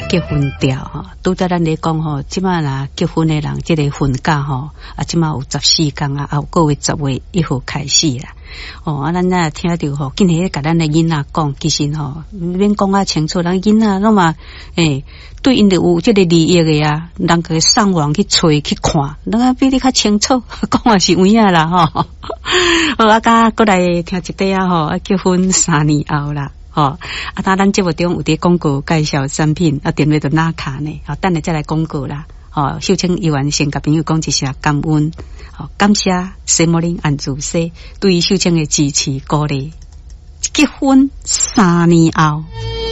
结婚调吼，拄则咱咧讲吼，即马啦结婚的人，即个婚假吼，即马有14天啊，后个月10月1号开始啦。咱那听到吼，今日甲咱的囡仔讲，其实吼，免讲啊清楚，咱囡仔那么对因就有即个利益的啊，人个上网去找去看，人啊比你较清楚，讲也是有影啦吼。好，甲过来听一块啊吼，结婚3年后啦。咱节目中有啲广告介绍产品，电话就拿卡呢。等下再来广告啦。秀清议员先甲朋友讲一声感恩，感谢西摩林安祖西对秀清的支持鼓励。结婚3年后。